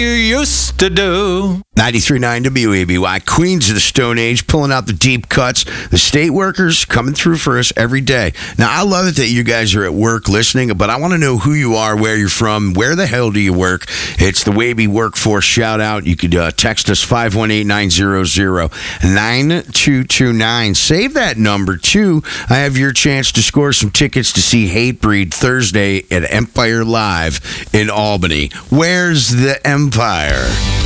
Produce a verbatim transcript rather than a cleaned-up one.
you used to do. ninety-three point nine W A B Y, Queens of the Stone Age, pulling out the deep cuts. The state workers coming through for us every day. Now, I love it that you guys are at work listening, but I want to know who you are, where you're from, where the hell do you work? It's the Waby Workforce Shout Out. You could uh, text us five one eight, nine zero zero, nine two two nine. Save that number, too. I have your chance to score some tickets to see Hatebreed Thursday at Empire Live in Albany. Where's the Empire?